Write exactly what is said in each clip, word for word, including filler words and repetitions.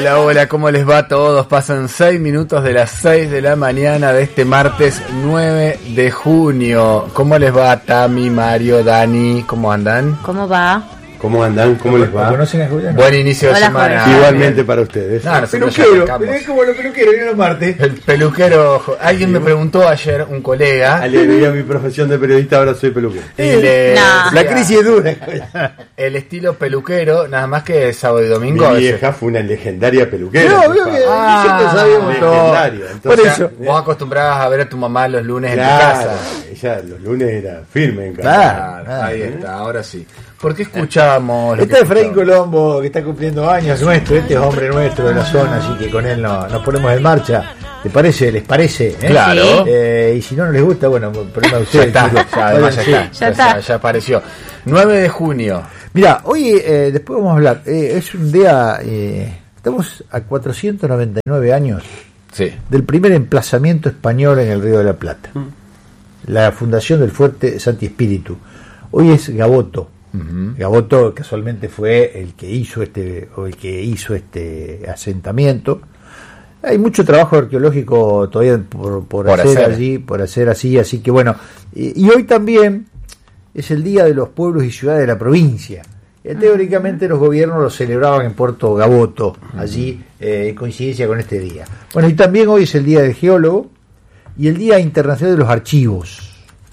Hola, hola, ¿cómo les va a todos? Pasan seis minutos de las seis de la mañana de este martes nueve de junio. ¿Cómo les va, Tami, Mario, Dani? ¿Cómo andan? ¿Cómo va? ¿Cómo andan? ¿Cómo les va? ¿Conocen a Julián? Buen inicio de Hola, semana. Julián. Igualmente para ustedes. No, nosotros ya Peluquero, arrancamos. pero es como los peluqueros, viene los martes. El peluquero, alguien me preguntó ayer, un colega, Alegría a mi profesión de periodista, ahora soy peluquero. y le No. La crisis es dura. el estilo peluquero, nada más que sábado y domingo. a Mi veces. vieja fue una legendaria peluquera. No, mi obvio papá. que Ah, siempre sabíamos todo. legendario. Por Entonces, eso. Vos acostumbrabas a ver a tu mamá los lunes en tu Claro, casa. ella los lunes era firme en casa. Claro. Claro, ahí está, ahora sí. ¿Por qué escuchábamos? lo Este que es Efraín escuchábamos? Colombo, que está cumpliendo años nuestro. Este es hombre nuestro de la zona, así que con él no- nos ponemos en marcha. ¿Te parece? ¿Les parece? eh? Claro. Eh, y si no, no les gusta, bueno, problema de Ya ustedes. está, chicos. ya, además ya Sí. está, Ya ya, está. ya apareció. nueve de junio. Mira, hoy, eh, después vamos a hablar. Eh, es un día. Eh, estamos a cuatrocientos noventa y nueve años Sí. del primer emplazamiento español en el Río de la Plata. La fundación del fuerte Santi Espíritu. Hoy es Gaboto. Ujú. Gaboto casualmente fue el que hizo este o el que hizo este asentamiento. Hay mucho trabajo arqueológico todavía por, por, Por hacer, hacer. allí, por hacer así, así que bueno. Y, y hoy también es el día de los pueblos y ciudades de la provincia. Eh, teóricamente los gobiernos lo celebraban en Puerto Gaboto, allí eh, en coincidencia con este día. Bueno, y también hoy es el día del geólogo y el día internacional de los archivos.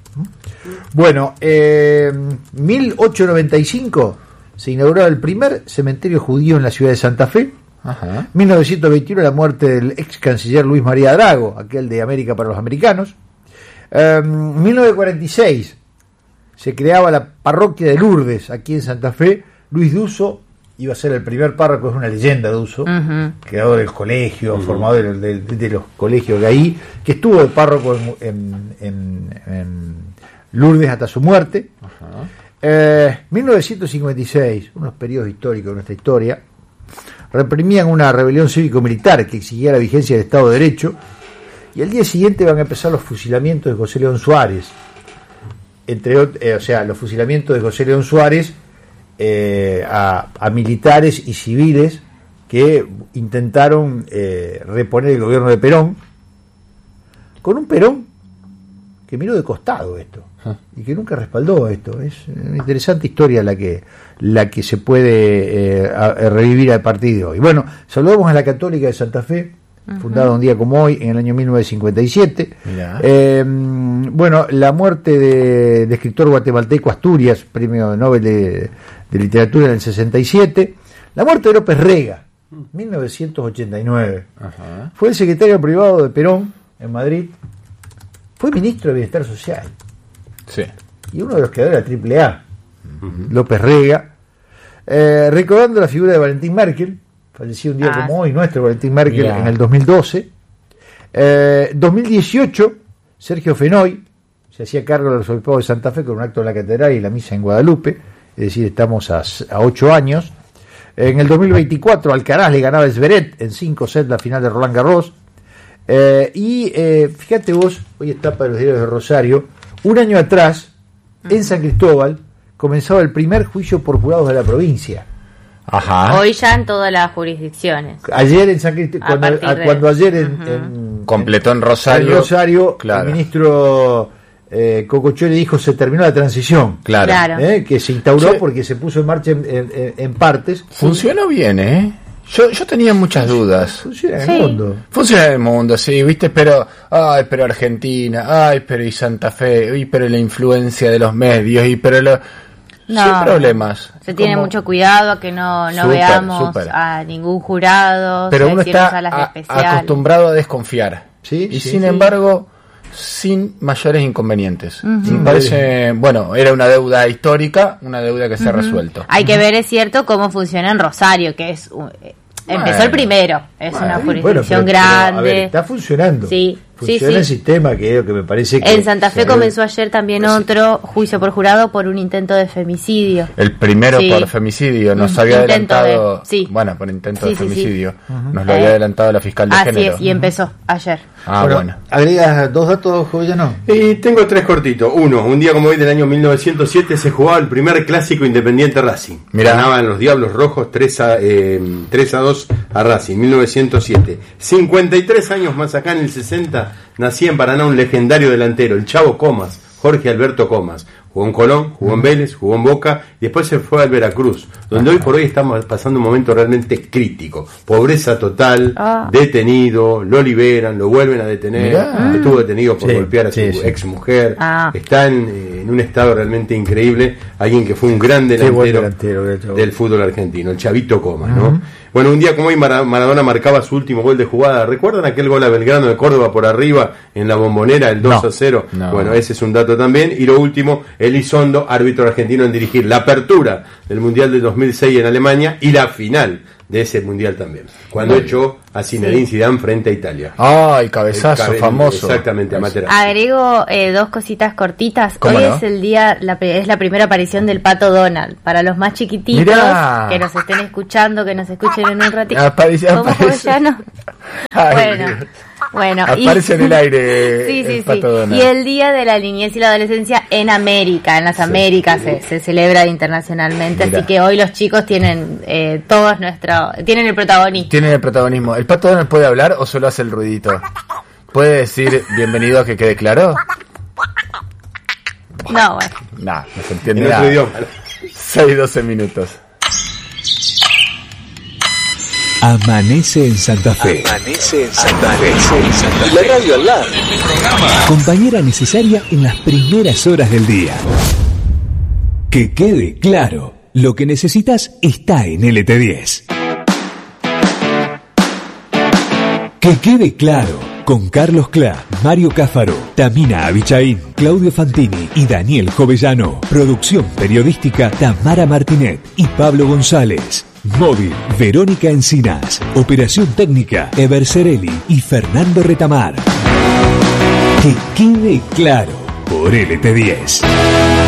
Bueno, eh, mil ochocientos noventa y cinco se inauguraba el primer cementerio judío en la ciudad de Santa Fe. Ajá. mil novecientos veintiuno la muerte del ex canciller Luis María Drago, aquel de América para los americanos. Eh, mil novecientos cuarenta y seis se creaba la parroquia de Lourdes aquí en Santa Fe. Luis Duso iba a ser el primer párroco, es una leyenda Duso, Ujú. creador del colegio, formador de, de- de los colegios de ahí, que estuvo de párroco en, en- en- en Lourdes hasta su muerte. Eh, mil novecientos cincuenta y seis, unos periodos históricos de nuestra historia, reprimían una rebelión cívico-militar que exigía la vigencia del Estado de Derecho, y al día siguiente van a empezar los fusilamientos de José León Suárez, entre ot- eh, o sea, los fusilamientos de José León Suárez eh, a, a militares y civiles que intentaron eh, reponer el gobierno de Perón, con un Perón que miró de costado esto y que nunca respaldó esto. Es una interesante historia la que la que se puede eh, a- a revivir a partir de hoy. Bueno, saludamos a la Católica de Santa Fe, fundada un día como hoy, en el año mil novecientos cincuenta y siete. Mirá. Eh, bueno, la muerte de, de escritor guatemalteco Asturias, premio Nobel de, de Literatura en el sesenta y siete. La muerte de López Rega, mil novecientos ochenta y nueve. Ajá. Fue el secretario privado de Perón en Madrid. Fue ministro de Bienestar Social Sí. y uno de los creadores de la triple A, López Rega. Eh, recordando la figura de Valentín Merkel, falleció un día Ah, como hoy, nuestro Valentín Merkel, Mirá. en el dos mil doce. Eh, dos mil dieciocho, Sergio Fenoy se hacía cargo del arzobispado de Santa Fe con un acto en la catedral y la misa en Guadalupe, es decir, estamos a, a ocho años. En el dos mil veinticuatro, Alcaraz le ganaba a Zverev en cinco sets la final de Roland Garros. Eh, y eh, fíjate vos, hoy está para los diarios de Rosario, un año atrás, en San Cristóbal, comenzaba el primer juicio por jurados de la provincia. Ajá. Hoy ya en todas las jurisdicciones. Ayer en San Cristóbal, A cuando, partir a- de- cuando ayer en, Ujú. en- Completó en en Rosario. Rosario, Claro. el ministro eh, Cococholi dijo se terminó la transición, Claro. Claro. eh, que se instauró Sí. porque se puso en marcha en, en- en partes. Funcionó bien, ¿eh? Yo, yo tenía muchas dudas. Funciona en Sí. el mundo. Funciona en el mundo, sí, viste, pero, ay, pero Argentina, ay, pero y Santa Fe, y pero la influencia de los medios, y pero lo... No. Sin problemas. Se tiene Como- mucho cuidado a que no, no Súper, veamos súper. a ningún jurado, Pero se uno cierran está salas a- especiales. acostumbrado a desconfiar. Sí, y sí, sin sí. embargo, sin mayores inconvenientes. Ujú. Me parece, bueno, era una deuda histórica, una deuda que se ha resuelto. Hay que ver, es cierto, cómo funciona en Rosario, que es un- eh, empezó Bueno. el primero, es Bueno, una sí, jurisdicción Bueno, pero- pero, grande. a ver, está funcionando. Sí, funciona sí. el sistema, que es lo que me parece que... En Santa Fe que- comenzó ayer también otro juicio por jurado por un intento de femicidio. El primero Sí. por femicidio, nos Mm, había intento adelantado, de- sí. bueno, por intento Sí, de sí, sí. femicidio, nos lo Eh, había adelantado la fiscal de Así género. es, y empezó ayer. Ah, Bueno, bueno. ¿agregas dos datos, Jovellano? Y tengo tres cortitos. Uno, un día como hoy del año mil novecientos siete se jugaba el primer clásico Independiente Racing. Mirá. Ganaban los Diablos Rojos tres a, eh, tres a dos a Racing, mil novecientos siete. cincuenta y tres años más acá, en el sesenta, nacía en Paraná un legendario delantero, el Chavo Comas, Jorge Alberto Comas. Jugó en Colón, jugó en Vélez, jugó en Boca y después se fue al Veracruz, donde hoy por hoy estamos pasando un momento realmente crítico. Pobreza total, Ah. detenido, lo liberan, lo vuelven a detener. Mirá. Estuvo detenido por Sí, golpear a su sí, sí. ex mujer. Ah. Está en, eh, en un estado realmente increíble. Alguien que fue un gran Qué buen delantero, delantero, el Chavo. del fútbol argentino, el Chavito Comas, ¿no? Bueno, un día como hoy Mara- Maradona marcaba su último gol de jugada. ¿Recuerdan aquel gol a Belgrano de Córdoba por arriba en la Bombonera, el dos No, a cero? no. Bueno, ese es un dato también. Y lo último, Elizondo, árbitro argentino en dirigir la apertura del Mundial del dos mil seis en Alemania y la final de ese Mundial también, cuando echó a Zinedine Zidane frente a Italia. Ay, cabezazo El cabe- famoso. Exactamente, a Materazzi. Agrego eh, dos cositas cortitas. ¿Cómo Hoy no? es el día, la, pri- es la primera aparición del Pato Donald. Para los más chiquititos Mirá. que nos estén escuchando, que nos escuchen en un ratito. Aparece- ¿Cómo aparece. Jovellano? Ay, Bueno, Dios. bueno. y- Aparece en el aire Sí, el sí, sí. Pato Donald. Y el Día de la Niñez y la Adolescencia en América, en las Américas, se, se celebra internacionalmente. Mirá. Así que hoy los chicos tienen eh, todos nuestro, tienen el protagonismo. Tienen el protagonismo. ¿El Pato Donald puede hablar o solo hace el ruidito? ¿Puede decir bienvenido a que quede claro? No, bueno. Nah, no se En entiende otro nada. idioma. seis doce minutos. Amanece en Santa Fe. Amanece en Santa Fe. Y la radio al lado. Compañera necesaria en las primeras horas del día. Que quede claro, lo que necesitas está en L T diez. Que quede claro, con Carlos Clá, Mario Cáfaro, Tamina Abichaín, Claudio Fantini y Daniel Jovellano. Producción periodística Tamara Martinet y Pablo González. Móvil, Verónica Encinas. Operación técnica, Eber Cerelli y Fernando Retamar. Que quede claro, por L T diez.